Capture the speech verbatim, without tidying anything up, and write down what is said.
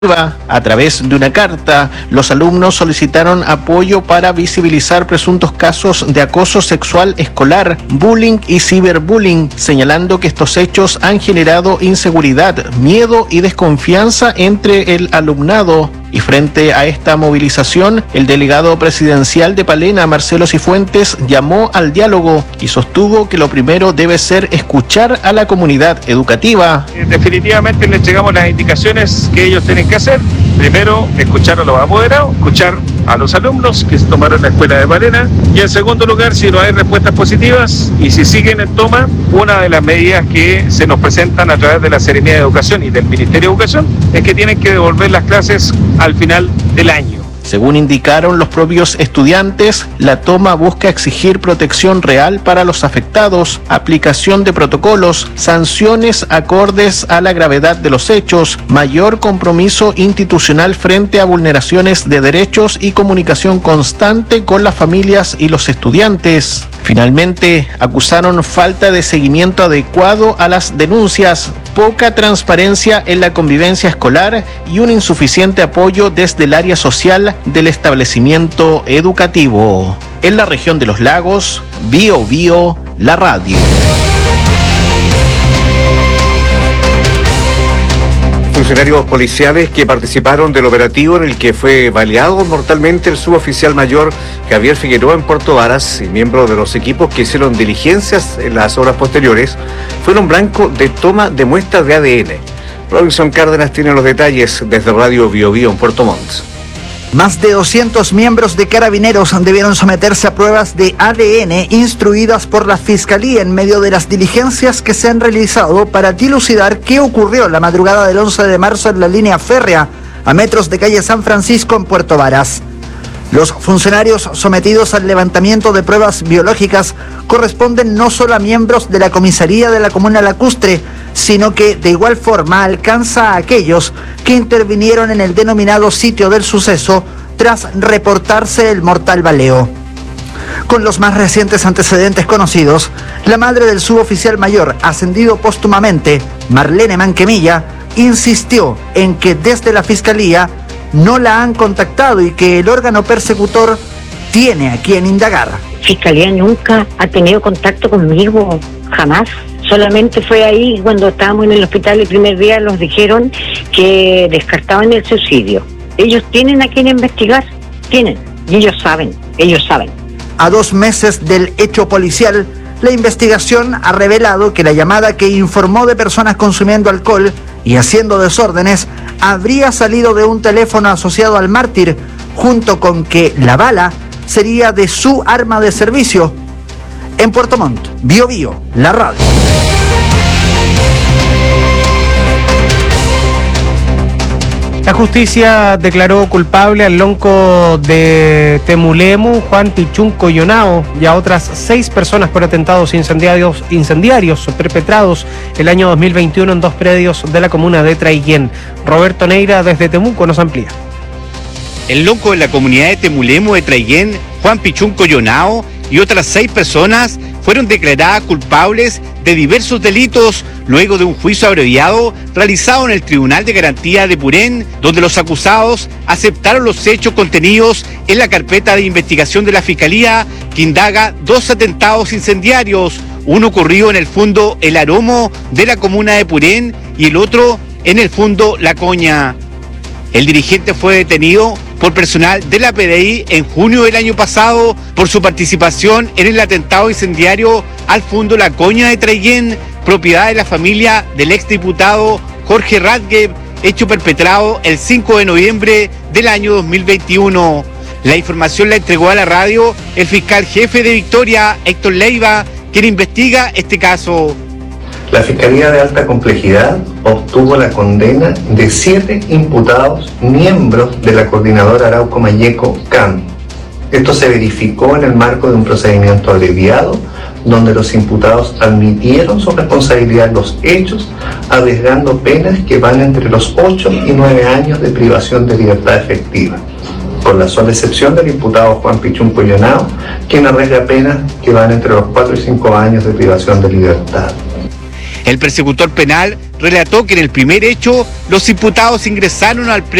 A través de una carta, los alumnos solicitaron apoyo para visibilizar presuntos casos de acoso sexual escolar, bullying y ciberbullying, señalando que estos hechos han generado inseguridad, miedo y desconfianza entre el alumnado. Y frente a esta movilización, el delegado presidencial de Palena, Marcelo Cifuentes, llamó al diálogo y sostuvo que lo primero debe ser escuchar a la comunidad educativa. Definitivamente les entregamos las indicaciones que ellos tienen que hacer. Primero, escuchar a los apoderados, escuchar a los alumnos que se tomaron la escuela de Palena, y en segundo lugar, si no hay respuestas positivas y si siguen en toma, una de las medidas que se nos presentan a través de la Seremía de Educación y del Ministerio de Educación es que tienen que devolver las clases al final del año. Según indicaron los propios estudiantes, la toma busca exigir protección real para los afectados, aplicación de protocolos, sanciones acordes a la gravedad de los hechos, mayor compromiso institucional frente a vulneraciones de derechos y comunicación constante con las familias y los estudiantes. Finalmente, acusaron falta de seguimiento adecuado a las denuncias, poca transparencia en la convivencia escolar y un insuficiente apoyo desde el área social del establecimiento educativo. En la región de los lagos, Bio Bio, la radio. Funcionarios policiales que participaron del operativo en el que fue baleado mortalmente el suboficial mayor Javier Figueroa en Puerto Varas y miembros de los equipos que hicieron diligencias en las horas posteriores fueron blanco de toma de muestras de A D N. Robinson Cárdenas tiene los detalles desde Radio Bio Bio en Puerto Montt. Más de doscientos miembros de Carabineros debieron someterse a pruebas de A D N instruidas por la Fiscalía en medio de las diligencias que se han realizado para dilucidar qué ocurrió la madrugada del once de marzo en la línea férrea a metros de calle San Francisco en Puerto Varas. Los funcionarios sometidos al levantamiento de pruebas biológicas corresponden no solo a miembros de la comisaría de la comuna Lacustre, sino que de igual forma alcanza a aquellos que intervinieron en el denominado sitio del suceso tras reportarse el mortal baleo. Con los más recientes antecedentes conocidos, la madre del suboficial mayor ascendido póstumamente, Marlene Manquemilla, insistió en que desde la Fiscalía no la han contactado y que el órgano persecutor tiene a quien indagar. Fiscalía nunca ha tenido contacto conmigo, jamás. Solamente fue ahí cuando estábamos en el hospital el primer día, nos dijeron que descartaban el suicidio. Ellos tienen a quien investigar, tienen, y ellos saben, ellos saben. A dos meses del hecho policial, la investigación ha revelado que la llamada que informó de personas consumiendo alcohol y haciendo desórdenes habría salido de un teléfono asociado al mártir, junto con que la bala sería de su arma de servicio. En Puerto Montt, Bio Bio, la radio. La justicia declaró culpable al lonco de Temulemu, Juan Pichunco Yonao, y a otras seis personas por atentados incendiarios, incendiarios perpetrados el año dos mil veintiuno en dos predios de la comuna de Traiguén. Roberto Neira desde Temuco nos amplía. El lonco de la comunidad de Temulemu de Traiguén, Juan Pichunco Yonao, y otras seis personas fueron declaradas culpables de diversos delitos luego de un juicio abreviado realizado en el Tribunal de Garantía de Purén, donde los acusados aceptaron los hechos contenidos en la carpeta de investigación de la Fiscalía que indaga dos atentados incendiarios, uno ocurrido en el Fundo El Aromo de la comuna de Purén y el otro en el Fundo La Coña. El dirigente fue detenido por personal de la P D I en junio del año pasado por su participación en el atentado incendiario al Fundo La Coña de Traiguén, propiedad de la familia del exdiputado Jorge Radgue, hecho perpetrado el cinco de noviembre del año dos mil veintiuno. La información la entregó a la radio el fiscal jefe de Victoria, Héctor Leiva, quien investiga este caso. La Fiscalía de Alta Complejidad obtuvo la condena de siete imputados miembros de la coordinadora Arauco Mayeco C A M. Esto se verificó en el marco de un procedimiento abreviado, donde los imputados admitieron su responsabilidad en los hechos, arriesgando penas que van entre los ocho y nueve años de privación de libertad efectiva, con la sola excepción del imputado Juan Pichunco Yonao, quien arriesga penas que van entre los cuatro y cinco años de privación de libertad. El persecutor penal relató que en el primer hecho los imputados ingresaron al